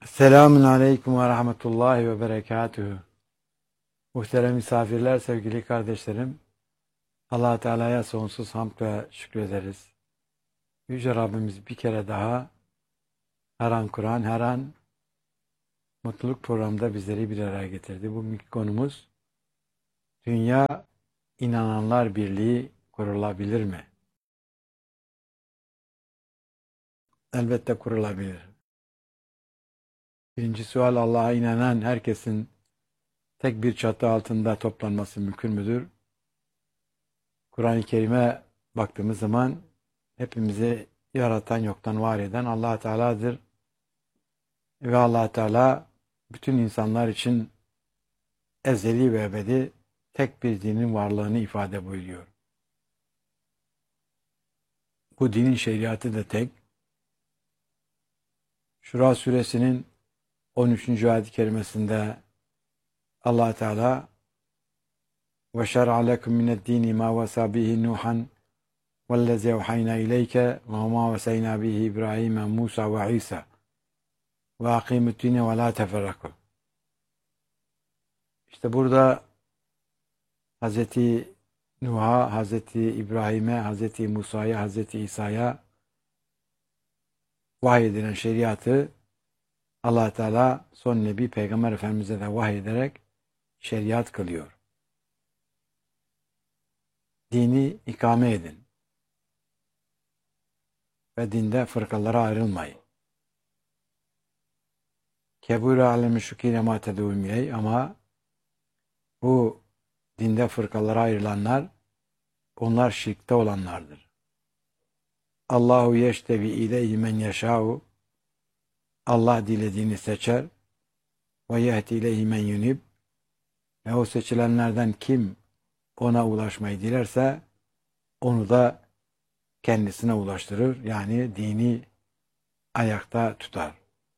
Selamun Aleyküm ve Rahmetullahi ve Berekatühü. Muhterem misafirler, sevgili kardeşlerim, Allah Teala'ya sonsuz hamd ve şükrederiz. Yüce Rabbimiz bir kere daha her an Kur'an, her an mutluluk programında bizleri bir araya getirdi. Bugünkü konumuz, Dünya İnananlar Birliği kurulabilir mi? Elbette kurulabilir. Birinci sual, Allah'a inanan herkesin tek bir çatı altında toplanması mümkün müdür? Kur'an-ı Kerim'e baktığımız zaman hepimizi yaratan, yoktan var eden Allah Teala'dır. Ve Allah Teala bütün insanlar için ezeli ve ebedi tek bir dinin varlığını ifade buyuruyor. Bu dinin şeriatı da tek. Şura suresinin 13. ayet-i kerimesinde Allah Teala ve şer'a lekum mined-dini ma vasa bihi Nuhan vellezî evhayna ileyke ve ma vesayna bihi İbrahim, Musa ve İsa ve akîmü'd-dîne ve lâ teferrakû. İşte burada Hazreti Nuh'a, Hazreti İbrahim'e, Hazreti Musa'ya, Hazreti İsa'ya vahyedilen şeriatı Allah Teala son Nebi Peygamber Efendimiz'e de vahyederek şeriat kılıyor. Dini ikame edin ve dinde fırkalara ayrılmayın. Kebûre alel müşrikîne mâ ted'ûhum ileyh, ama bu dinde fırkalara ayrılanlar, onlar şirkte olanlardır. Allahu yeştebi ileyhi men yeşâ'u, Allah dilediğini seçer. Ve yehdi ileyhi men yunib, ve o seçilenlerden kim ona ulaşmayı dilerse onu da kendisine ulaştırır. Yani dini ayakta tutar.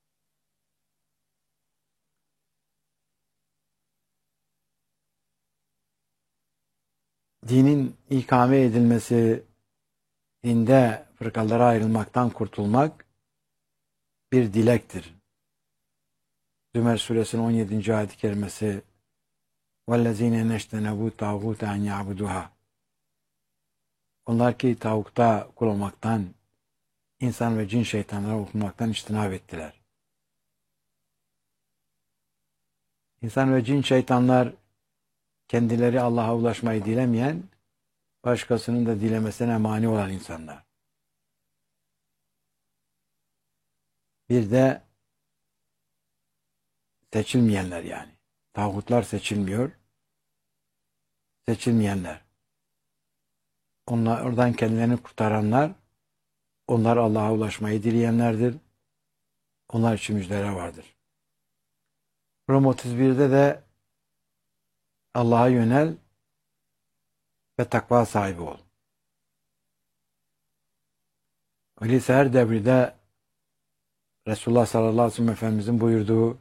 Dinin ikame edilmesi, dinde fırkalara ayrılmaktan kurtulmak bir dilektir. Zümer suresinin 17. ayet-i kerimesi وَالَّذ۪ينَ نَشْتَنَبُوا تَعْغُوتَ اَنْ يَعْبُدُهَا, onlar ki tağuta kul olmaktan, insan ve cin şeytanlara ulaşmaktan içtinab ettiler. İnsan ve cin şeytanlar kendileri Allah'a ulaşmayı dilemeyen, başkasının da dilemesine mani olan insanlar. Bir de seçilmeyenler yani. Tağutlar seçilmiyor. Seçilmeyenler. Onlar, oradan kendilerini kurtaranlar, onlar Allah'a ulaşmayı dileyenlerdir. Onlar için müjdeler vardır. Rum 31'de de Allah'a yönel ve takva sahibi ol. Öyleyse her devirde Resulullah sallallahu aleyhi ve sellem Efendimizin buyurduğu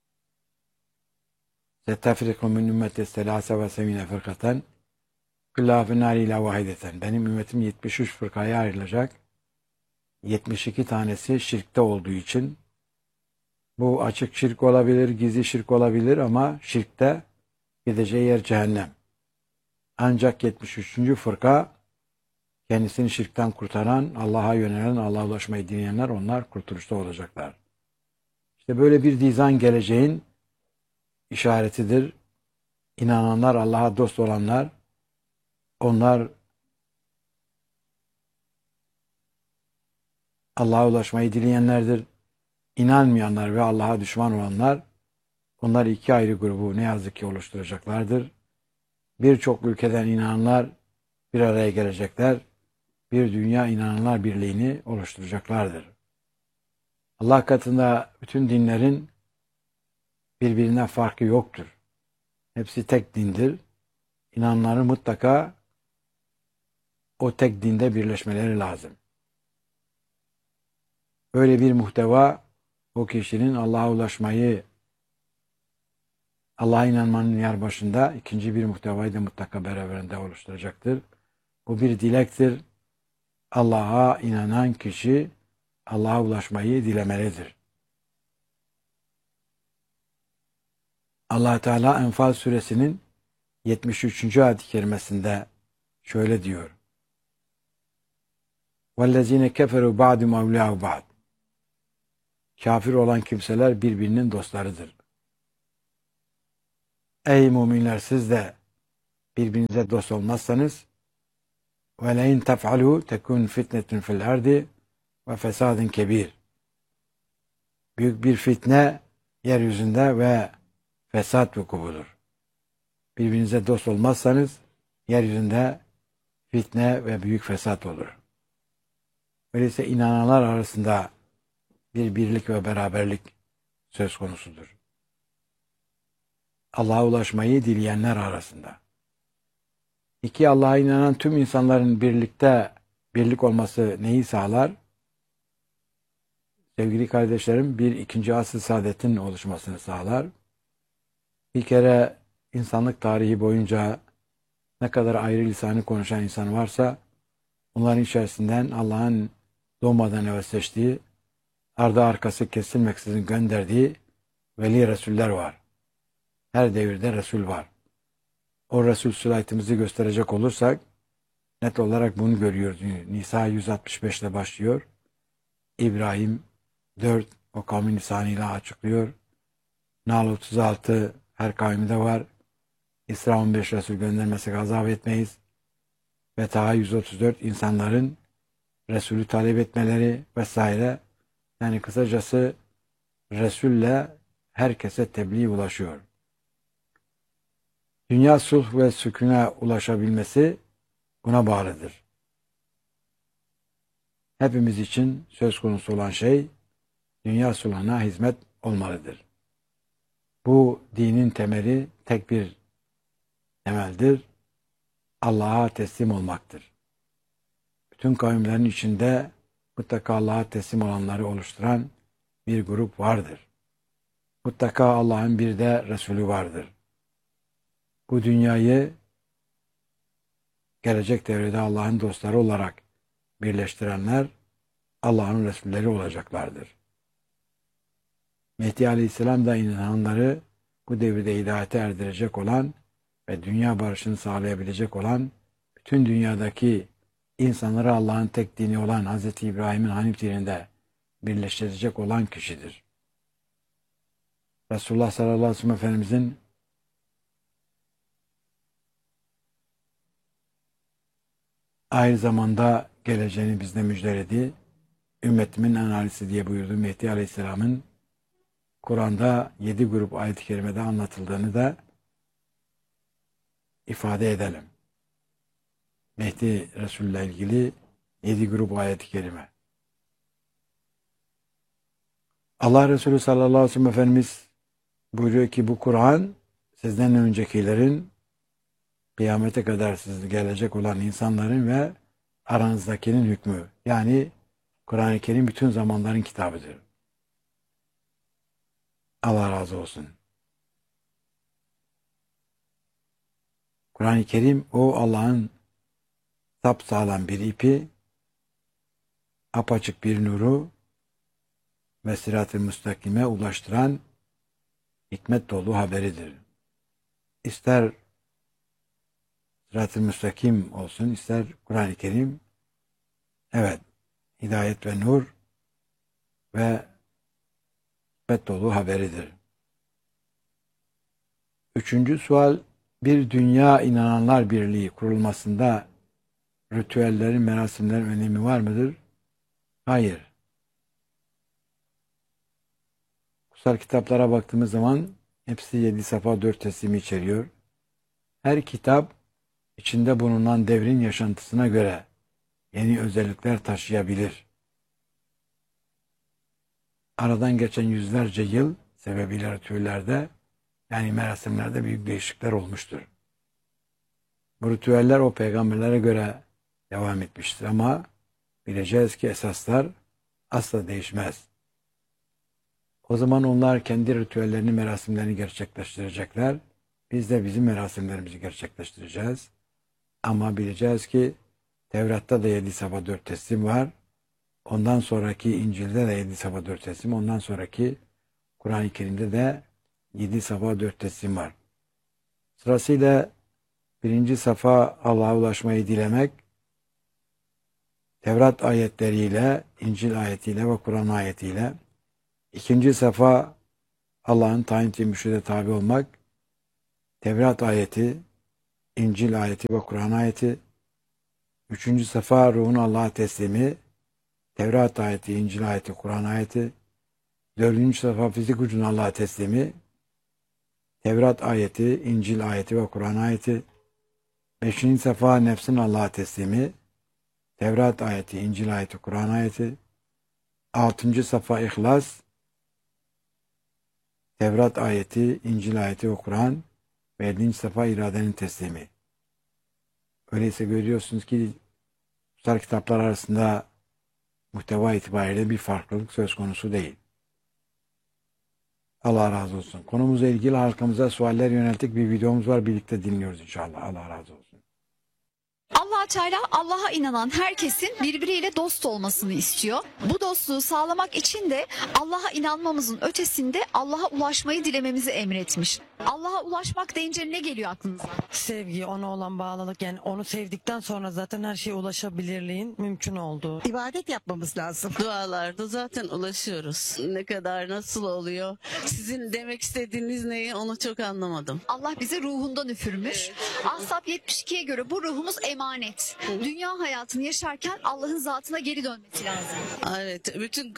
"Setefriku min ümmeti selâse ve semîne fırkaten küllâ fennâri ilâ vahideten." Benim ümmetim 73 fırkaya ayrılacak. 72 tanesi şirkte olduğu için, bu açık şirk olabilir, gizli şirk olabilir, ama şirkte gideceği yer cehennem. Ancak 73. fırka, kendisini şirkten kurtaran, Allah'a yönelen, Allah'a ulaşmayı dileyenler, onlar kurtuluşta olacaklar. İşte böyle bir dizan geleceğin işaretidir. İnananlar, Allah'a dost olanlar, onlar Allah'a ulaşmayı dileyenlerdir. İnanmayanlar ve Allah'a düşman olanlar, onlar iki ayrı grubu ne yazık ki oluşturacaklardır. Birçok ülkeden inananlar bir araya gelecekler. Bir dünya inananlar birliğini oluşturacaklardır. Allah katında bütün dinlerin birbirinden farkı yoktur. Hepsi tek dindir. İnananların mutlaka o tek dinde birleşmeleri lazım. Böyle bir muhteva o kişinin Allah'a ulaşmayı, Allah'a inanmanın yer başında ikinci bir muhtevayı da mutlaka beraberinde oluşturacaktır. Bu bir dilektir. Allah'a inanan kişi Allah'a ulaşmayı dilemelidir. Allah Teala Enfal suresinin 73. ayet-i kerimesinde şöyle diyor. وَالَّذ۪ينَ كَفَرُوا بَعْدُمْ اَوْلِيَاءُ بَعْدٍ. Kafir olan kimseler birbirinin dostlarıdır. Ey müminler, siz de birbirinize dost olmazsanız وَلَاِنْ تَفْعَلُوا تَكُونْ فِتْنَةٌ فِي الْاَرْضِ وَفَسَادٍ كَب۪يرٍ. Büyük bir fitne yeryüzünde ve fesat vuku bulur. Birbirinize dost olmazsanız yeryüzünde fitne ve büyük fesat olur. Öyleyse inananlar arasında bir birlik ve beraberlik söz konusudur. Allah'a ulaşmayı dileyenler arasında. İki, Allah'a inanan tüm insanların birlik olması neyi sağlar? Sevgili kardeşlerim, ikinci asr-ı saadetin oluşmasını sağlar. Bir kere insanlık tarihi boyunca ne kadar ayrı lisanı konuşan insan varsa onların içerisinden Allah'ın doğmadan evvel seçtiği, ardı arkası kesilmeksizin gönderdiği veli Resuller var. Her devirde Resul var. O Resul sülayetimizi gösterecek olursak net olarak bunu görüyoruz. Nisa 165 ile başlıyor. İbrahim 4 o kavmin lisanıyla açıklıyor. Nahl 36 her kavimde var. İsra 15 Resul göndermesek azap etmeyiz. Ve Taha 134 insanların Resulü talep etmeleri vesaire. Yani kısacası Resul'le herkese tebliğ ulaşıyor. Dünya sulh ve sükûne ulaşabilmesi buna bağlıdır. Hepimiz için söz konusu olan şey dünya sulhuna hizmet olmalıdır. Bu dinin temeli tek bir temeldir. Allah'a teslim olmaktır. Bütün kavimlerin içinde mutlaka Allah'a teslim olanları oluşturan bir grup vardır. Mutlaka Allah'ın bir de Resulü vardır. Bu dünyayı gelecek devrede Allah'ın dostları olarak birleştirenler Allah'ın Resulleri olacaklardır. Mehdi Aleyhisselam da inananları bu devirde hidayete erdirecek olan ve dünya barışını sağlayabilecek olan bütün dünyadaki insanları Allah'ın tek dini olan Hz. İbrahim'in Hanif dininde birleştirecek olan kişidir. Resulullah sallallahu aleyhi ve sellem Efendimizin aynı zamanda geleceğini bizde müjdeledi. Ümmetimin analisi diye buyurdu. Mehdi Aleyhisselam'ın Kur'an'da 7 grup ayet-i kerimede anlatıldığını da ifade edelim. Mehdi Resul'le ilgili 7 grup ayet-i kerime. Allah Resulü sallallahu aleyhi ve sellem Efendimiz buyuruyor ki bu Kur'an sizden öncekilerin kıyamete kadar siz gelecek olan insanların ve aranızdakinin hükmü. Yani Kur'an-ı Kerim bütün zamanların kitabıdır. Allah razı olsun. Kur'an-ı Kerim o Allah'ın sapsağlam bir ipi, apaçık bir nuru ve sırat-ı müstakime ulaştıran hikmet dolu haberidir. İster sırat-ı müstakim olsun, ister Kur'an-ı Kerim, evet, hidayet ve nur ve hikmet dolu haberidir. Üçüncü sual, bir dünya inananlar birliği kurulmasında ritüellerin, merasimlerin önemi var mıdır? Hayır. Kutsal kitaplara baktığımız zaman hepsi 7 safa 4 teslimi içeriyor. Her kitap içinde bulunan devrin yaşantısına göre yeni özellikler taşıyabilir. Aradan geçen yüzlerce yıl sebebiyle ritüellerde yani merasimlerde büyük değişiklikler olmuştur. Bu ritüeller o peygamberlere göre devam etmiştir ama bileceğiz ki esaslar asla değişmez. O zaman onlar kendi ritüellerini, merasimlerini gerçekleştirecekler. Biz de bizim merasimlerimizi gerçekleştireceğiz. Ama bileceğiz ki Tevrat'ta da 7 safa 4 teslim var. Ondan sonraki İncil'de de 7 safa 4 teslim. Ondan sonraki Kur'an-ı Kerim'de de 7 safa 4 teslim var. Sırasıyla birinci safa Allah'a ulaşmayı dilemek, Tevrat ayetleriyle, İncil ayetiyle ve Kur'an ayetiyle. İkinci safa Allah'ın tayin ettiği mürşide tabi olmak, Tevrat ayeti, İncil ayeti ve Kur'an ayeti. Üçüncü safa ruhun Allah'a teslimi, Tevrat ayeti, İncil ayeti, Kur'an ayeti. Dördüncü safa fizik gücün Allah'a teslimi, Tevrat ayeti, İncil ayeti ve Kur'an ayeti. Beşinci safa nefsin Allah'a teslimi, Tevrat ayeti, İncil ayeti, Kur'an ayeti. Altıncı safa İhlas, Tevrat ayeti, İncil ayeti ve Kur'an. Ve yedinci safa iradenin teslimi. Öyleyse görüyorsunuz ki kutsal kitaplar arasında muhteva itibariyle bir farklılık söz konusu değil. Allah razı olsun. Konumuzla ilgili halkamıza sualler yönelttik bir videomuz var. Birlikte dinliyoruz inşallah. Allah razı olsun. Allah Teala Allah'a inanan herkesin birbiriyle dost olmasını istiyor. Bu dostluğu sağlamak için de Allah'a inanmamızın ötesinde Allah'a ulaşmayı dilememizi emretmiş. Allah'a ulaşmak deyince ne geliyor aklınıza? Sevgi, ona olan bağlılık, yani onu sevdikten sonra zaten her şeye ulaşabilirliğin mümkün olduğu. İbadet yapmamız lazım. Dualarda zaten ulaşıyoruz. Ne kadar nasıl oluyor? Sizin demek istediğiniz neyi onu çok anlamadım. Allah bize ruhundan üfürmüş. Ahzab 72'ye göre bu ruhumuz emanet. Dünya hayatını yaşarken Allah'ın zatına geri dönmesi lazım. Evet, bütün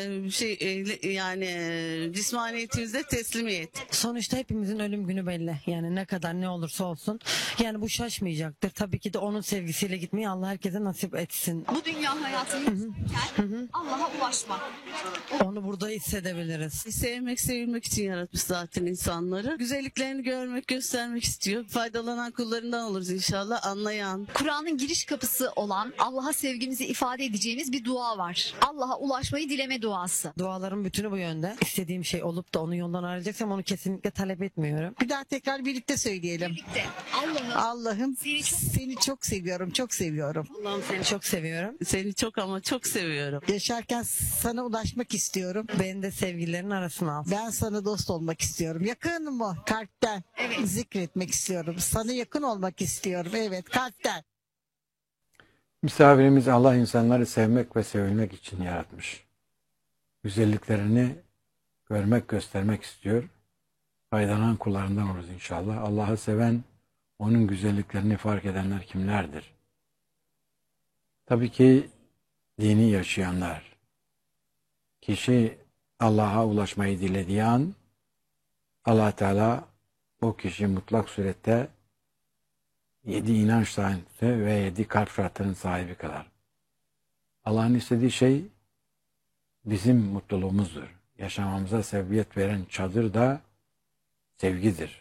cismaniyetimizde teslimiyet. Sonuçta hepimizin ölüm günü belli. Yani ne kadar ne olursa olsun. Yani bu şaşmayacaktır. Tabii ki de onun sevgisiyle gitmeyi Allah herkese nasip etsin. Bu dünya hayatını yaşarken Allah'a ulaşmak. Onu burada hissedebiliriz. Sevmek, sevilmek için yaratmış zaten insanları. Güzelliklerini görmek, göstermek istiyor. Faydalanan kullarından oluruz inşallah, anlayan. Kur'an'ın giriş kapısı olan Allah'a sevgimizi ifade edeceğimiz bir dua var. Allah'a ulaşmayı dileme duası. Duaların bütünü bu yönde. İstediğim şey olup da onun yoldan ayrılacaksam onu kesinlikle talep etmiyorum. Bir daha tekrar birlikte söyleyelim. Birlikte Allah'ım Seni çok- seni çok seviyorum, çok seviyorum. Allah'ım seni çok seviyorum. Seni çok ama çok seviyorum. Yaşarken sana ulaşmak istiyorum. Beni de sevgililerin arasına al. Ben sana dost olmak istiyorum. Yakın mı? Kalpten. Evet. Zikretmek istiyorum. Sana yakın olmak istiyorum. Evet, kalpten. Misafirimiz Allah insanları sevmek ve sevilmek için yaratmış. Güzelliklerini görmek, göstermek istiyor. Faydalanan kullarından oluruz inşallah. Allah'ı seven, onun güzelliklerini fark edenler kimlerdir? Tabii ki dini yaşayanlar. Kişi Allah'a ulaşmayı dilediği an Allah Teala o kişi mutlak surette 7 inanç sahibi ve 7 kalp şartlarının sahibi kılar. Allah'ın istediği şey bizim mutluluğumuzdur. Yaşamamıza sebebiyet veren çadır da sevgidir.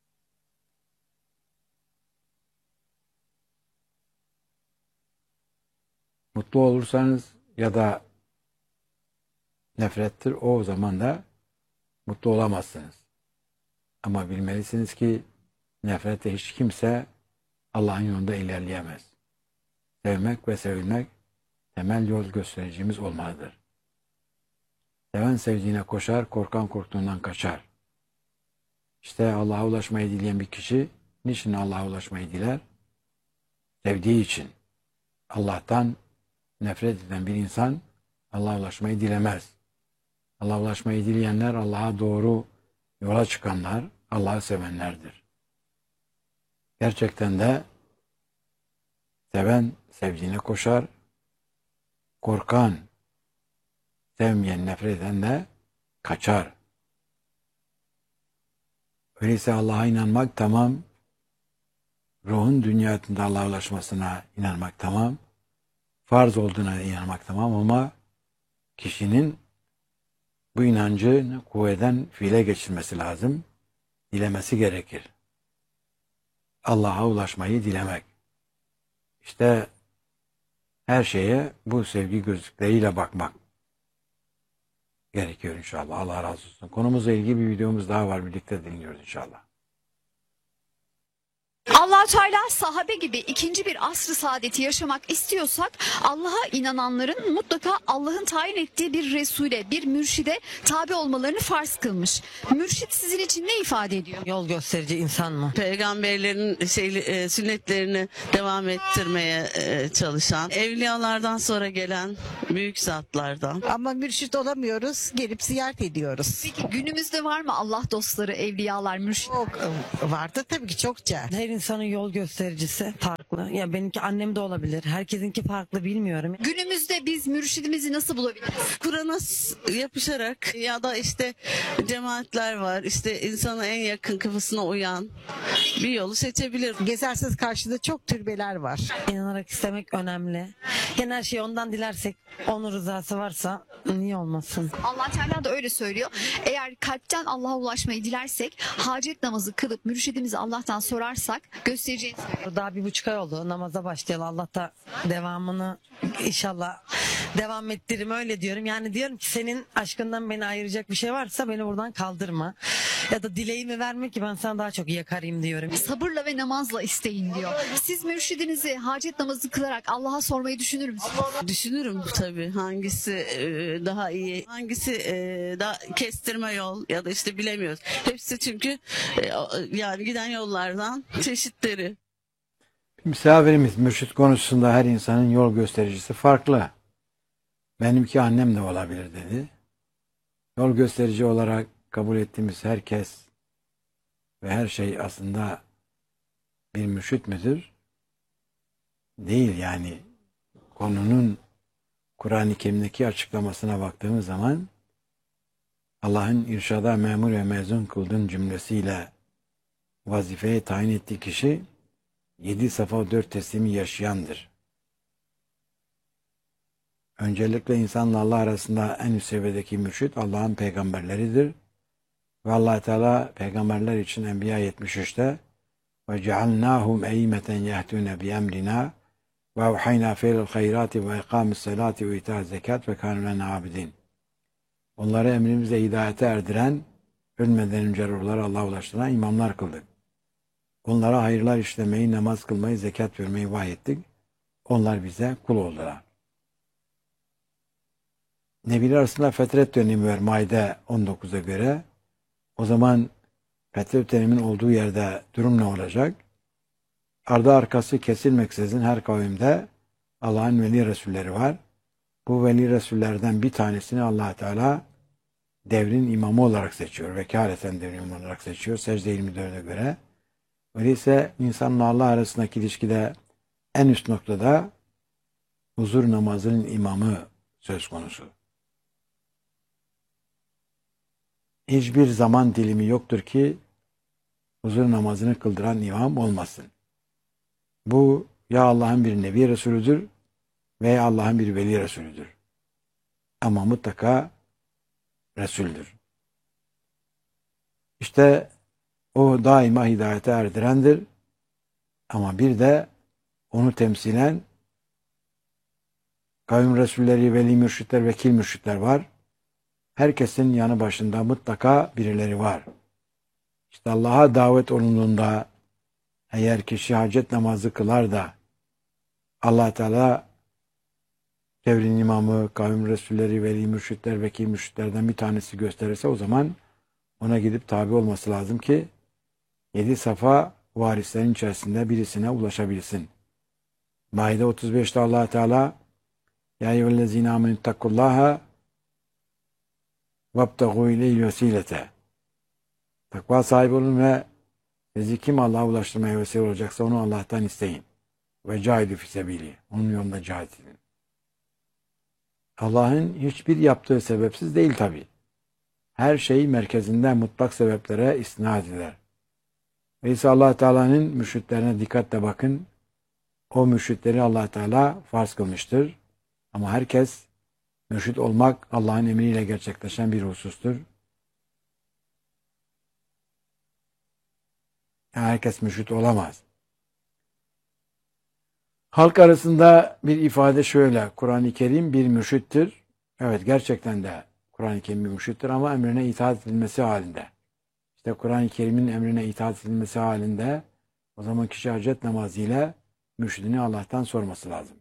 Mutlu olursanız ya da nefrettir, o zaman da mutlu olamazsınız. Ama bilmelisiniz ki nefrete hiç kimse Allah'ın yolunda ilerleyemez. Sevmek ve sevilmek temel yol göstericimiz olmalıdır. Seven sevdiğine koşar, korkan korktuğundan kaçar. İşte Allah'a ulaşmayı dileyen bir kişi niçin Allah'a ulaşmayı diler? Sevdiği için. Allah'tan nefret eden bir insan Allah'a ulaşmayı dilemez. Allah'a ulaşmayı dileyenler Allah'a doğru yola çıkanlar, Allah'ı sevenlerdir. Gerçekten de seven sevdiğine koşar, korkan, sevmeyen, nefret eden de kaçar. Öyleyse Allah'a inanmak tamam, ruhun dünya hayatında Allah'a ulaşmasına inanmak tamam, farz olduğuna inanmak tamam ama kişinin bu inancı kuvveden fiile geçirmesi lazım, dilemesi gerekir. Allah'a ulaşmayı dilemek. İşte her şeye bu sevgi gözlükleriyle bakmak gerekiyor inşallah. Allah razı olsun. Konumuzla ilgili bir videomuz daha var. Birlikte dinliyoruz inşallah. Allah allah Teala sahabe gibi ikinci bir asr-ı saadeti yaşamak istiyorsak Allah'a inananların mutlaka Allah'ın tayin ettiği bir Resul'e, bir mürşide tabi olmalarını farz kılmış. Mürşit sizin için ne ifade ediyor? Yol gösterici insan mı? Peygamberlerin sünnetlerini devam ettirmeye çalışan, evliyalardan sonra gelen büyük zatlardan. Ama mürşit olamıyoruz. Gelip ziyaret ediyoruz. Peki günümüzde var mı Allah dostları, evliyalar, mürşit? Çok vardı tabii ki çokça. Her insanın yol göstericisi farklı. Ya benimki annem de olabilir. Herkesinki farklı, bilmiyorum. Günümüzde biz mürşidimizi nasıl bulabiliriz? Kur'an'a yapışarak ya da işte cemaatler var. İşte insana en yakın kafasına uyan bir yolu seçebilir. Gezersiniz karşıda çok türbeler var. İnanarak istemek önemli. Yani her şeyi ondan dilersek, onun rızası varsa niye olmasın? Allah Teala da öyle söylüyor. Eğer kalpten Allah'a ulaşmayı dilersek, hacet namazı kılıp mürşidimizi Allah'tan sorarsak göstereceğini söylüyor. Daha 1,5 ay oldu namaza başlayalı. Allah da devamını inşallah devam ettirim, öyle diyorum. Yani diyorum ki senin aşkından beni ayıracak bir şey varsa beni buradan kaldırma. Ya da dileğimi verme ki ben sana daha çok yakarayım diyorum. Sabırla ve namazla isteyin diyor. Siz mürşidinizi hacet namazı kılarak Allah'a sormayı düşünür müsünüz? Düşünürüm tabii hangisi daha iyi, hangisi daha kestirme yol ya da işte bilemiyoruz. Hepsi çünkü yani giden yollardan çeşitleri. Misafirimiz mürşit konusunda her insanın yol göstericisi farklı. Benimki annem de olabilir dedi. Yol gösterici olarak kabul ettiğimiz herkes ve her şey aslında bir mürşit midir? Değil yani. Konunun Kur'an-ı Kerim'deki açıklamasına baktığımız zaman Allah'ın irşada memur ve mezun kıldığın cümlesiyle vazifeye tayin ettiği kişi 7 safa 4 teslimi yaşayandır. Öncelikle insanla Allah arasında en üst seviyedeki mürşit Allah'ın peygamberleridir. Ve Allah Teala peygamberler için Enbiya 73'te ve cealnâhum eymeten yehtûne bi emrina ve evhaynâ fe'lel hayrâti ve ikâmis salâti ve itâz zekat ve kânû lena abidin. Onları emrimizle hidayete erdiren, ölmeden önce ruhları Allah'a ulaştıran imamlar kıldık. Onlara hayırlar işlemeyi, namaz kılmayı, zekat vermeyi vahyettik. Onlar bize kul oldular. Nebiler arasında fetret dönemi var Maide 19'a göre. O zaman fetret döneminin olduğu yerde durum ne olacak? Ardı arkası kesilmeksizin her kavimde Allah'ın veli resulleri var. Bu veli resullerden bir tanesini Allah Teala devrin imamı olarak seçiyor. Vekaleten devrin imamı olarak seçiyor. Secde 24'e göre. Öyleyse insanla Allah arasındaki ilişkide en üst noktada huzur namazının imamı söz konusu. Hiçbir zaman dilimi yoktur ki huzur namazını kıldıran imam olmasın. Bu ya Allah'ın bir Nebi Resulüdür veya Allah'ın bir Veli Resulüdür. Ama mutlaka Resul'dür. İşte o daima hidayete erdirendir. Ama bir de onu temsilen kavim Resulleri, veli mürşitler, vekil mürşitler var. Herkesin yanı başında mutlaka birileri var. İşte Allah'a davet olunduğunda eğer kişi hacet namazı kılar da Allah Teala devrin imamı, kavim Resulleri, veli mürşitler, vekil mürşitlerden bir tanesi gösterirse o zaman ona gidip tabi olması lazım ki 7 safa varislerin içerisinde birisine ulaşabilsin. Maide 35'te Allah Teala ya eyyühellezine amenüttakullaha vabtagû ileyhil vesilete. Takva sahibi olun ve sizi kim Allah'a ulaştırmaya vesile olacaksa onu Allah'tan isteyin. Ve cahidü fisebili. Onun yolunda cahit edin. Allah'ın hiçbir yaptığı sebepsiz değil tabi. Her şey merkezinde mutlak sebeplere istinad eder. Öyleyse Allah Teala'nın mürşitlerine dikkatle bakın. O mürşitleri Allah Teala farz kılmıştır. Ama herkes mürşit olmak Allah'ın emriyle gerçekleşen bir husustur. Yani herkes mürşit olamaz. Halk arasında bir ifade şöyle. Kur'an-ı Kerim bir mürşittir. Evet gerçekten de Kur'an-ı Kerim bir mürşittir ama emrine itaat edilmesi halinde. İşte Kur'an-ı Kerim'in emrine itaat edilmesi halinde O zaman kişi hacet namazıyla mürşidini Allah'tan sorması lazım.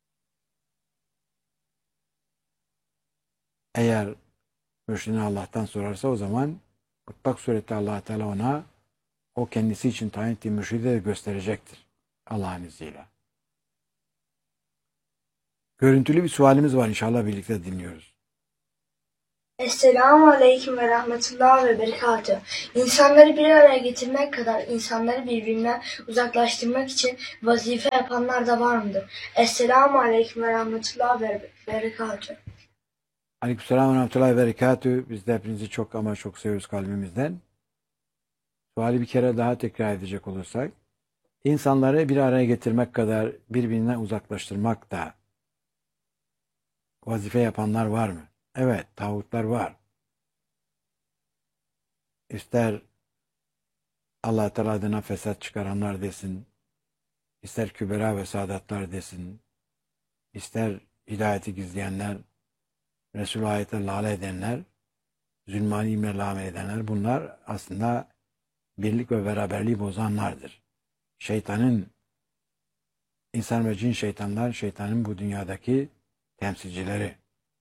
Eğer mürşidini Allah'tan sorarsa o zaman mutlak surette Allah Teala ona o kendisi için tayin ettiği mürşidi de gösterecektir. Allah'ın izniyle. Görüntülü bir sualimiz var, inşallah birlikte dinliyoruz. Esselamu Aleyküm ve Rahmetullah ve Berekatühü. İnsanları bir araya getirmek kadar insanları birbirinden uzaklaştırmak için vazife yapanlar da var mıdır? Esselamu Aleyküm ve Rahmetullah ve Berekatühü. Aleykümselam ve rahmetullahi ve berekatühü. Biz de hepinizi çok ama çok seviyoruz kalbimizden. Suali bir kere daha tekrar edecek olursak, insanları bir araya getirmek kadar birbirinden uzaklaştırmak da vazife yapanlar var mı? Evet, tağutlar var. İster Allah Teala adına fesat çıkaranlar desin, ister kübera ve saadatlar desin, ister hidayeti gizleyenler, Resul-i ayete lale edenler, zulmani imre amel edenler, bunlar aslında birlik ve beraberliği bozanlardır. Şeytanın, insan ve cin şeytanlar, şeytanın bu dünyadaki temsilcileri.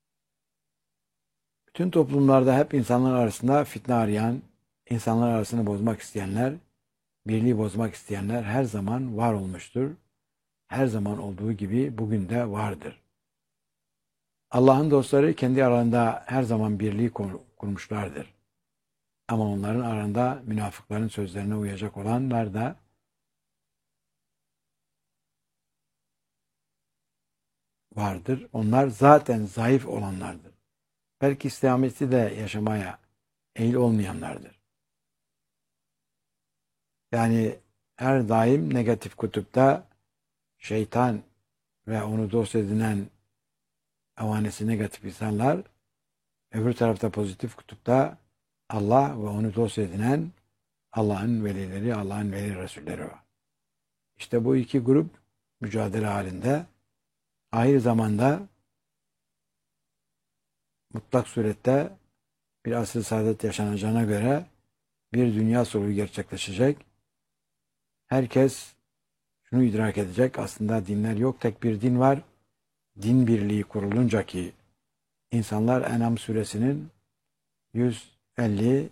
Bütün toplumlarda hep insanlar arasında fitne arayan, insanlar arasını bozmak isteyenler, birliği bozmak isteyenler her zaman var olmuştur. Her zaman olduğu gibi bugün de vardır. Allah'ın dostları kendi aralarında her zaman birliği kurmuşlardır. Ama onların arasında münafıkların sözlerine uyacak olanlar da vardır. Onlar zaten zayıf olanlardır. Belki İslamiyet'i de yaşamaya eğil olmayanlardır. Yani her daim negatif kutupta şeytan ve onu dost edinen avanesi negatif insanlar, öbür tarafta pozitif kutupta Allah ve onu dost edinen Allah'ın velileri, Allah'ın veli Resulleri var. İşte bu iki grup mücadele halinde, ahir zamanda mutlak surette bir asr-ı saadet yaşanacağına göre bir dünya soluğu gerçekleşecek. Herkes şunu idrak edecek, aslında dinler yok, tek bir din var. Din birliği kurulunca ki insanlar En'am suresinin 150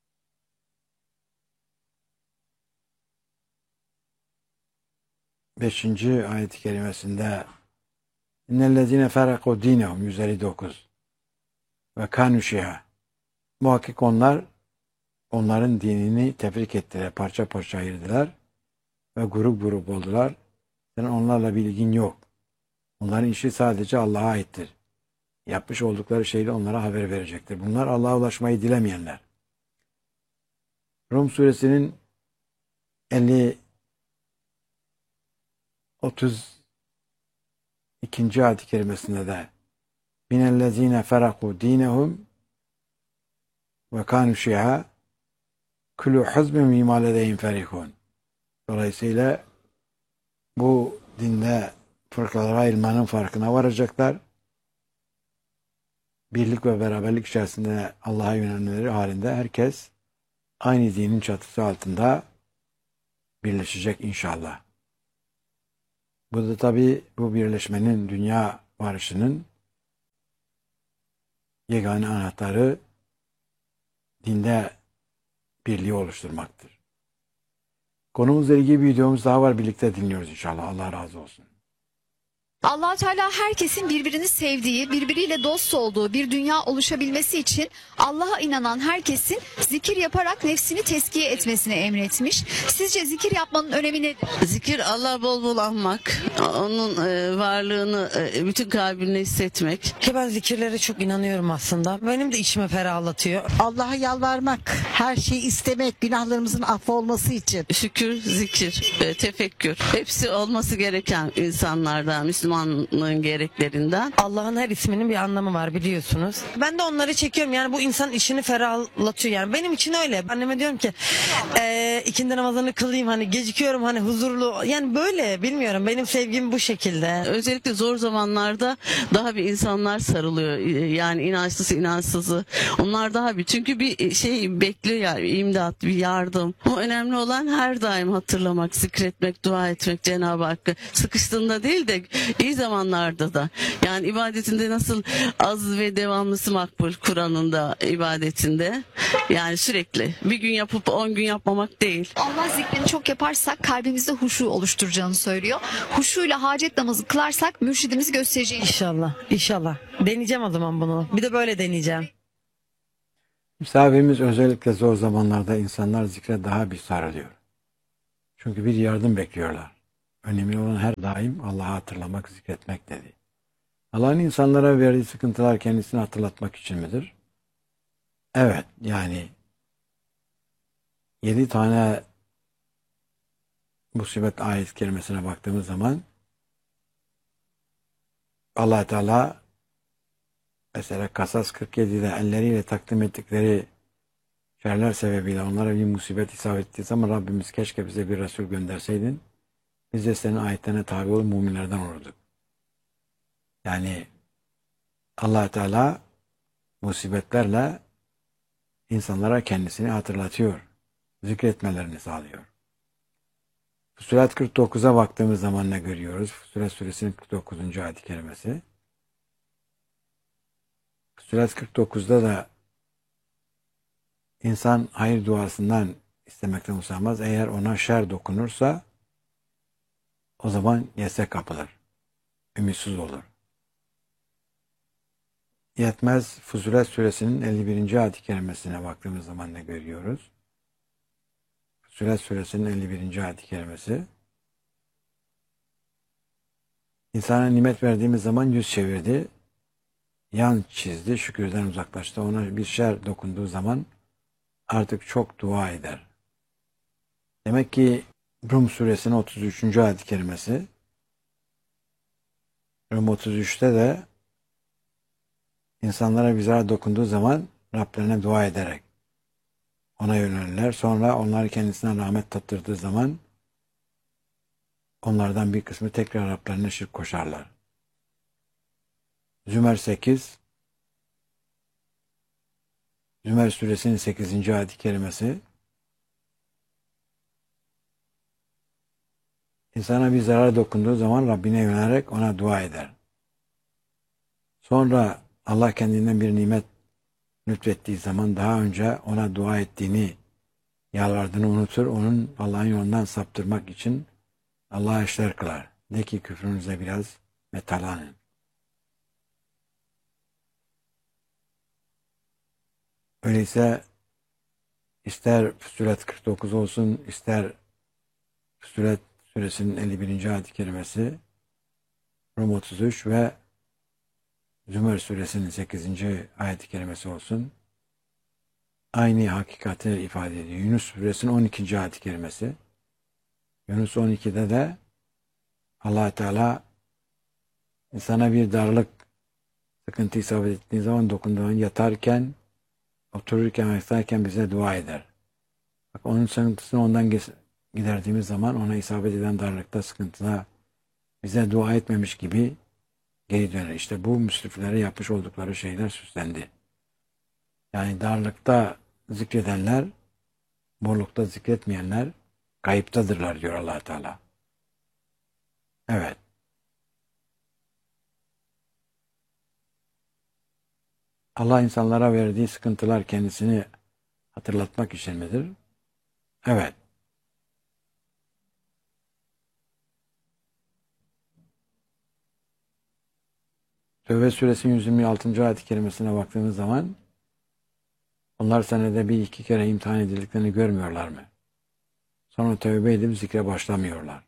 5. ayet-i kerimesinde İnnellezine ferakû dînehum 159 ve kânû şi'a. Muhakkak onlar onların dinini tefrik ettiler, parça parça ayırdılar ve grup grup oldular. Senin onlarla bir ilgin yok. Onların işi sadece Allah'a aittir. Yapmış oldukları şeyle onlara haber verecektir. Bunlar Allah'a ulaşmayı dilemeyenler. Rum suresinin 32. ayet-i kerimesinde de minellezine ferakû dînehum ve kânû şi'a kulû hizbin bimâ ledeyhim ferihûn. Dolayısıyla bu dinde fırkalara ayrılmanın farkına varacaklar. Birlik ve beraberlik içerisinde Allah'a yönelmeleri halinde herkes aynı dinin çatısı altında birleşecek inşallah. Bu da tabii bu birleşmenin, dünya barışının yegane anahtarı dinde birliği oluşturmaktır. Konumuzla ilgili bir videomuz daha var. Birlikte dinliyoruz inşallah. Allah razı olsun. Allah Teala herkesin birbirini sevdiği, birbiriyle dost olduğu bir dünya oluşabilmesi için Allah'a inanan herkesin zikir yaparak nefsini tezkiye etmesini emretmiş. Sizce zikir yapmanın önemi nedir? Zikir Allah'ı bol bol anmak, onun varlığını bütün kalbinle hissetmek. Ki ben zikirlere çok inanıyorum aslında. Benim de içime ferahlatıyor. Allah'a yalvarmak, her şeyi istemek, günahlarımızın affolması için. Şükür, zikir, tefekkür hepsi olması gereken insanlardan, Müslümanlardan zamanın gereklerinden. Allah'ın her isminin bir anlamı var biliyorsunuz. Ben de onları çekiyorum. Yani bu insan işini ferahlatıyor. Yani benim için öyle. Anneme diyorum ki ikindi namazını kılayım, hani gecikiyorum, hani huzurlu. Yani böyle bilmiyorum. Benim sevgim bu şekilde. Özellikle zor zamanlarda daha bir insanlar sarılıyor. Yani inançlısı inançsızı. Onlar daha bir. Çünkü bir şey bekliyor yani, imdat, bir yardım. O önemli olan her daim hatırlamak, zikretmek, dua etmek Cenab-ı Hakk'ı. Sıkıştığında değil de iyi zamanlarda da. Yani ibadetinde nasıl az ve devamlısı makbul, Kur'an'ında ibadetinde. Yani sürekli. Bir gün yapıp 10 gün yapmamak değil. Allah zikrini çok yaparsak kalbimizde huşu oluşturacağını söylüyor. Huşuyla hacet namazı kılarsak mürşidimiz göstereceğini. İnşallah. İnşallah. Deneyeceğim o zaman bunu. Bir de böyle deneyeceğim. Misafirimiz özellikle zor zamanlarda insanlar zikre daha bir sarılıyor. Çünkü bir yardım bekliyorlar. Önemli olan her daim Allah'ı hatırlamak, zikretmek dedi. Allah'ın insanlara verdiği sıkıntılar kendisini hatırlatmak için midir? Evet, yani 7 tane musibet ayet kelimesine baktığımız zaman Allah Teala mesela Kasas 47'de elleriyle takdim ettikleri şerler sebebiyle onlara bir musibet isabet ettiği zaman Rabbimiz keşke bize bir Resul gönderseydin. Biz de senin ayetlerine tabi olup müminlerden olurduk. Yani Allah Teala musibetlerle insanlara kendisini hatırlatıyor. Zikretmelerini sağlıyor. Fussilet 49'a baktığımız zaman ne görüyoruz? Fussilet suresinin 49. ayet-i kerimesi. Fussilet 49'da da insan hayır duasından istemekten usanmaz. Eğer ona şer dokunursa o zaman yese kapılır. Ümitsiz olur. Yetmez, Fussilet suresinin 51. ayet-i kerimesine baktığımız zaman ne görüyoruz? Fussilet suresinin 51. ayet-i kerimesi. İnsana nimet verdiğimiz zaman yüz çevirdi, yan çizdi, şükürden uzaklaştı. Ona bir şer dokunduğu zaman artık çok dua eder. Demek ki Rum suresinin 33. ayet-i kerimesi, Rum 33'te de insanlara bir zarar dokunduğu zaman Rablerine dua ederek ona yönelirler. Sonra onlar kendisine rahmet tattırdığı zaman onlardan bir kısmı tekrar Rablerine şirk koşarlar. Zümer 8, Zümer suresinin 8. ayet-i kerimesi, insana bir zarar dokunduğu zaman Rabbine yönelerek ona dua eder. Sonra Allah kendinden bir nimet lütfettiği zaman daha önce ona dua ettiğini, yalvardığını unutur. Onun Allah'ın yolundan saptırmak için Allah'a işler kılar. De ki küfrünüze biraz metalanın. Öyleyse ister Fussilet 49 olsun, ister Fussilet suresinin 51. ayet-i kerimesi, Rum 33 ve Zümer suresinin 8. ayet-i kerimesi olsun, aynı hakikati ifade ediyor. Yunus suresinin 12. ayet-i kerimesi. Yunus 12'de de Allah Teala insana bir darlık, sıkıntı isabet ettiği zaman, dokunduğu yatarken, otururken, ayaktayken bize dua eder. Bak, onun sıkıntısını ondan giderdiğimiz zaman ona isabet eden darlıkta, sıkıntıda bize dua etmemiş gibi geri döner. İşte bu müsriflere yapmış oldukları şeyler süslendi. Yani darlıkta zikredenler, bollukta zikretmeyenler kayıptadırlar diyor Allah Teala. Evet. Allah insanlara verdiği sıkıntılar kendisini hatırlatmak için midir? Evet. Tevbe suresinin 126. ayet-i kerimesine baktığımız zaman onlar senede bir iki kere imtihan edildiklerini görmüyorlar mı? Sonra tövbe edip zikre başlamıyorlar.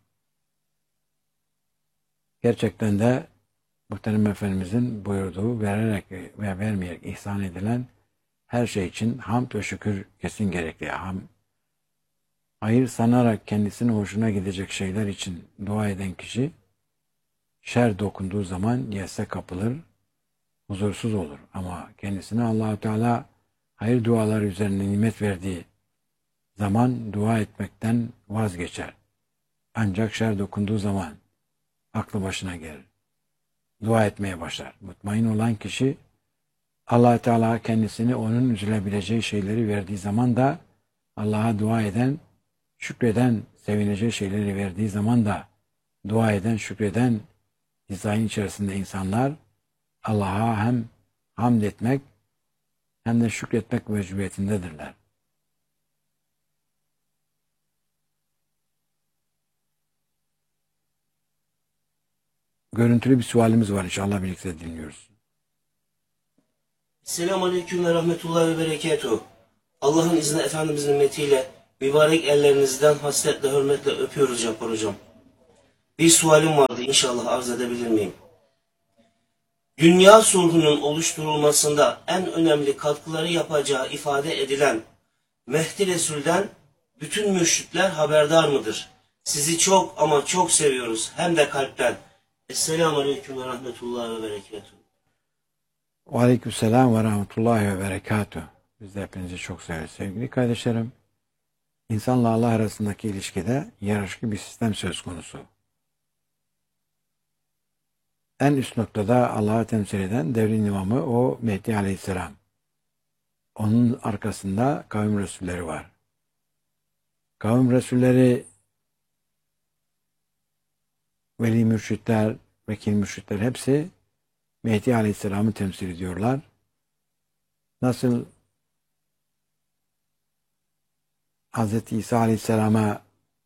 Gerçekten de Muhterem Efendimizin buyurduğu vererek ve vermeyerek ihsan edilen her şey için hamd ve şükür kesin gerekli. Hayır sanarak kendisine hoşuna gidecek şeyler için dua eden kişi şer dokunduğu zaman yese kapılır, huzursuz olur. Ama kendisine Allah-u Teala hayır duaları üzerine nimet verdiği zaman dua etmekten vazgeçer. Ancak şer dokunduğu zaman aklı başına gelir. Dua etmeye başlar. Mutmain olan kişi Allah-u Teala kendisini onun üzülebileceği şeyleri verdiği zaman da Allah'a dua eden, şükreden, sevineceği şeyleri verdiği zaman da dua eden, şükreden hizayın içerisinde insanlar Allah'a hem hamd etmek hem de şükretmek mecburiyetindedirler. Görüntülü bir sualimiz var, inşallah birlikte dinliyoruz. Selamünaleyküm ve rahmetullahi ve berekatuhu. Allah'ın izni Efendimizin ümmetiyle mübarek ellerinizden hasretle, hürmetle öpüyoruz Cabbar Hocam. Bir sualim vardı, inşallah arz edebilir miyim? Dünya sulhunun oluşturulmasında en önemli katkıları yapacağı ifade edilen Mehdi Resul'den bütün mürşitler haberdar mıdır? Sizi çok ama çok seviyoruz, hem de kalpten. Esselamualeyküm ve rahmetullahi ve berekatuhu. Aleykümselam ve rahmetullahi ve berekatuhu. Biz de hepinizi çok severiz sevgili kardeşlerim. İnsanla Allah arasındaki ilişkide hiyerarşik bir sistem söz konusu. En üst noktada Allah'ı temsil eden devrin imamı o Mehdi Aleyhisselam. Onun arkasında kavim resulleri var. Kavim resulleri, veli mürşitler, vekil mürşitler hepsi Mehdi Aleyhisselam'ı temsil ediyorlar. Nasıl Hz. İsa Aleyhisselam'a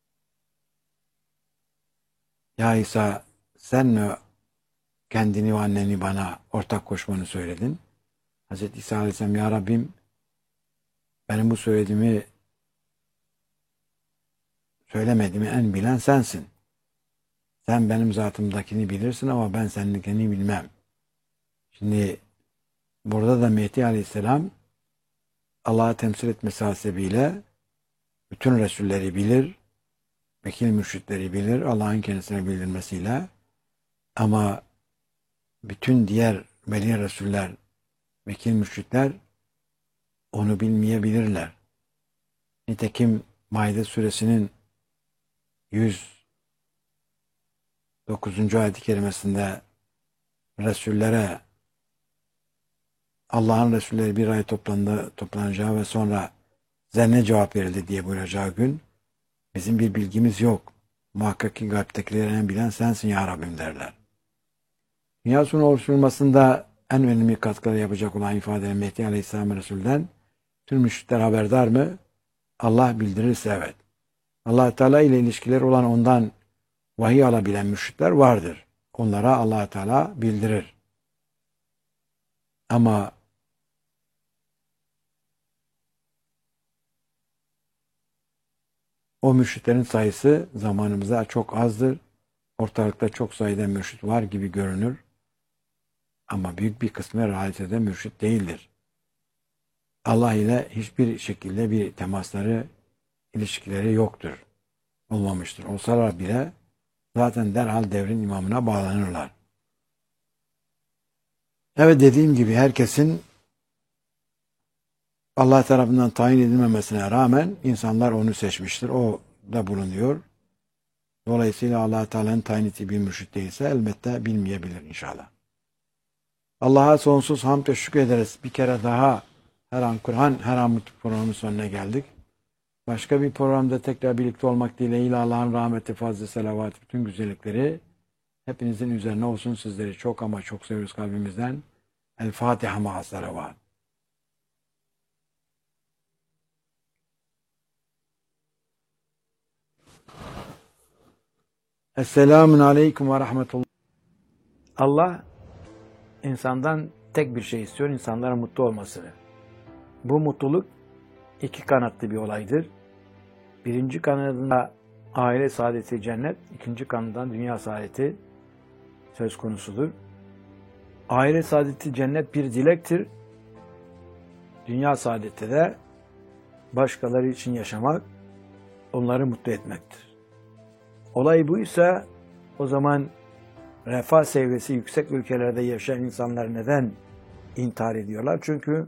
ya İsa sen mi kendini ve anneni bana ortak koşmanı söyledin? Hz. İsa Aleyhisselam ya Rabbim benim bu söylediğimi söylemediğimi en bilen sensin. Sen benim zatımdakini bilirsin ama ben seninkini bilmem. Şimdi burada da Mehdi Aleyhisselam Allah'ı temsil etmesi hasebiyle bütün Resulleri bilir, vekil mürşitleri bilir, Allah'ın kendisine bildirmesiyle, ama bütün diğer veli Resuller, vekil mürşitler onu bilmeyebilirler. Nitekim Maide suresinin 109. ayet-i kerimesinde Resullere Allah'ın Resulleri bir ay toplanacağı ve sonra size ne cevap verildi diye buyuracağı gün bizim bir bilgimiz yok. Muhakkak ki gaybtekileri en bilen sensin ya Rabbim derler. Dünya sonu oluşturulmasında en önemli katkıları yapacak olan ifade Mehdi Aleyhisselam Resul'den tüm müşrikler haberdar mı? Allah bildirirse evet. Allah Teala ile ilişkileri olan ondan vahiy alabilen müşrikler vardır. Onlara Allah Teala bildirir. Ama o mürşitlerin sayısı zamanımızda çok azdır. Ortalıkta çok sayıda mürşit var gibi görünür. Ama büyük bir kısmı realitede mürşit değildir. Allah ile hiçbir şekilde bir temasları, ilişkileri yoktur. Olmamıştır. Olsalar bile zaten derhal devrin imamına bağlanırlar. Evet, dediğim gibi herkesin Allah tarafından tayin edilmemesine rağmen insanlar onu seçmiştir. O da bulunuyor. Dolayısıyla Allah Teala'nın tayin ettiği bir mürşit değilse elbette bilmeyebilir inşallah. Allah'a sonsuz hamd ve şükrederiz. Bir kere daha her an Kur'an, her an programın sonuna geldik. Başka bir programda tekrar birlikte olmak dileğiyle Allah'ın rahmeti, fazla selavat, bütün güzellikleri hepinizin üzerine olsun. Sizleri çok ama çok seviyoruz kalbimizden. El Fatiha ma'a selavat. Esselamun aleyküm ve rahmetullah. Allah insandan tek bir şey istiyor, insanların mutlu olmasını. Bu mutluluk iki kanatlı bir olaydır. Birinci kanadında aile saadeti cennet, ikinci kanadından dünya saadeti söz konusudur. Aile saadeti cennet bir dilektir. Dünya saadeti de başkaları için yaşamak, onları mutlu etmektir. Olay buysa o zaman refah seviyesi yüksek ülkelerde yaşayan insanlar neden intihar ediyorlar? Çünkü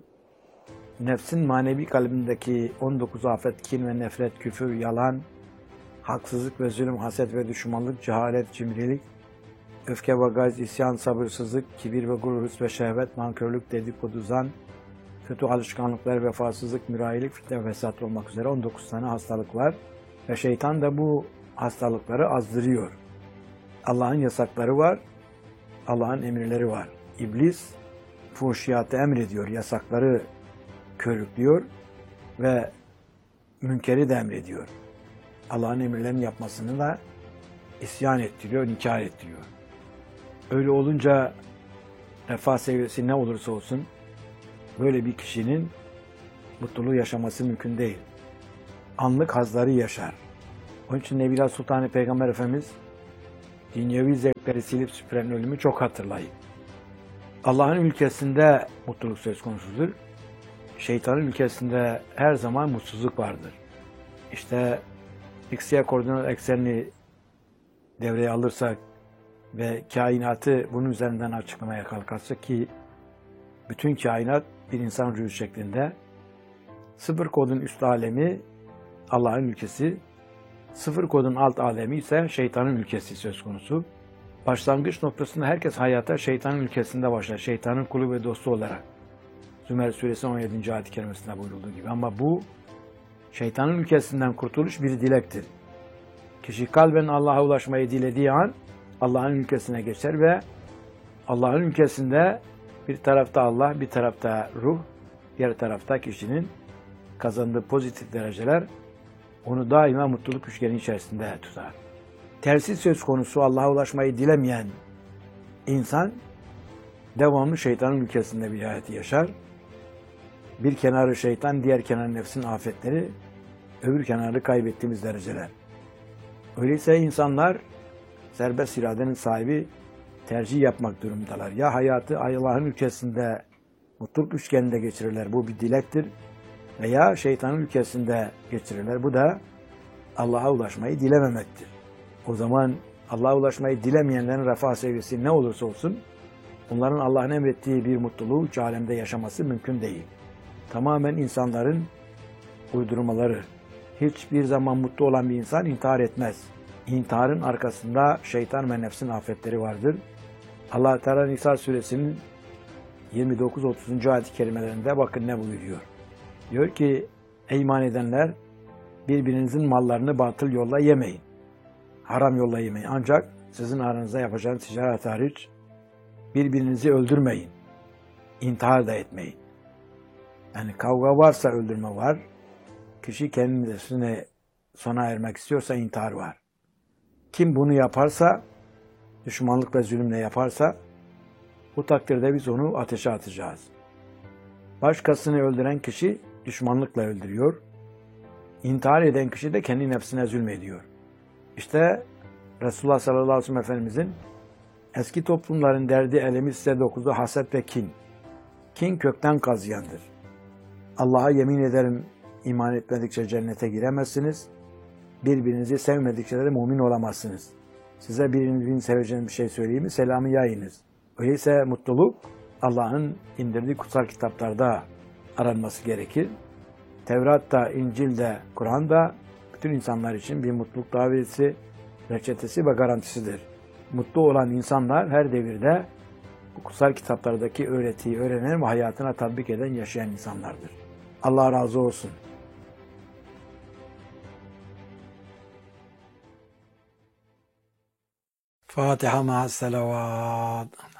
nefsin manevi kalbindeki 19 afet, kin ve nefret, küfür, yalan, haksızlık ve zulüm, haset ve düşmanlık, cehalet, cimrilik, öfke ve gayz, isyan, sabırsızlık, kibir ve gurur, hırs ve şehvet, nankörlük, dedikodu, zan, kötü alışkanlıklar, vefasızlık, mürayilik, fitne ve fesat olmak üzere 19 tane hastalık var. Ve şeytan da bu hastalıkları azdırıyor. Allah'ın yasakları var, Allah'ın emirleri var. İblis fuhşiyatı emrediyor, yasakları körüklüyor ve münkeri de emrediyor. Allah'ın emirlerini yapmasını da isyan ettiriyor, inkar ettiriyor. Öyle olunca refah seviyesi ne olursa olsun böyle bir kişinin mutluluğu yaşaması mümkün değil. Anlık hazları yaşar. Onun için Nebiler Sultanı Peygamber Efendimiz dünyevi zevkleri silip süpüren ölümü çok hatırlayın. Allah'ın ülkesinde mutluluk söz konusudur. Şeytanın ülkesinde her zaman mutsuzluk vardır. İşte X-Y koordinat eksenini devreye alırsak ve kainatı bunun üzerinden açıklamaya kalkarsak ki bütün kainat bir insan ruhu şeklinde, sıfır kodun üst alemi Allah'ın ülkesi, sıfır kodun alt alemi ise şeytanın ülkesi söz konusu. Başlangıç noktasında herkes hayata şeytanın ülkesinde başlar. Şeytanın kulu ve dostu olarak. Zümer suresi 17. ayet-i kerimesinde buyurulduğu gibi. Ama bu şeytanın ülkesinden kurtuluş bir dilektir. Kişi kalben Allah'a ulaşmayı dilediği an Allah'ın ülkesine geçer ve Allah'ın ülkesinde bir tarafta Allah, bir tarafta ruh, diğer tarafta kişinin kazandığı pozitif dereceler onu daima mutluluk üçgeni içerisinde tutar. Tersi söz konusu Allah'a ulaşmayı dilemeyen insan devamlı şeytanın ülkesinde bir hayatı yaşar. Bir kenarı şeytan, diğer kenarı nefsin afetleri, öbür kenarı kaybettiğimiz dereceler. Öyleyse insanlar serbest iradenin sahibi tercih yapmak durumundalar. Ya hayatı Allah'ın ülkesinde mutluluk üçgeninde geçirirler, bu bir dilektir. Veya şeytanın ülkesinde geçirirler, bu da Allah'a ulaşmayı dilememektir. O zaman Allah'a ulaşmayı dilemeyenlerin refah seviyesi ne olursa olsun, onların Allah'ın emrettiği bir mutluluğu üç alemde yaşaması mümkün değil. Tamamen insanların uydurmaları. Hiçbir zaman mutlu olan bir insan intihar etmez. İntiharın arkasında şeytan ve nefsin afetleri vardır. Allah Teala Nisa suresinin 29-30. ayet-i kerimelerinde bakın ne buyuruyor. Diyor ki, ey iman edenler, birbirinizin mallarını batıl yolla yemeyin. Haram yolla yemeyin. Ancak sizin aranızda yapacağınız ticaret hariç birbirinizi öldürmeyin. İntihar da etmeyin. Yani kavga varsa öldürme var. Kişi kendisine sona ermek istiyorsa intihar var. Kim bunu yaparsa, düşmanlık ve zulümle yaparsa, bu takdirde biz onu ateşe atacağız. Başkasını öldüren kişi düşmanlıkla öldürüyor. İntihar eden kişi de kendi nefsine zulmediyor. İşte Resulullah sallallahu aleyhi ve sellem Efendimizin eski toplumların derdi, elemi size dokuzu haset ve kin. Kin kökten kazıyandır. Allah'a yemin ederim iman etmedikçe cennete giremezsiniz. Birbirinizi sevmedikçe de mümin olamazsınız. Size birini seveceğiniz bir şey söyleyeyim mi? Selamı yayınız. Öyleyse mutluluk Allah'ın indirdiği kutsal kitaplarda aranması gerekir. Tevrat'ta, İncil'de, Kur'an'da bütün insanlar için bir mutluluk daveti, reçetesi ve garantisidir. Mutlu olan insanlar her devirde bu kutsal kitaplardaki öğretiyi öğrenen ve hayatına tatbik eden, yaşayan insanlardır. Allah razı olsun. Fatiha ma'as salavat.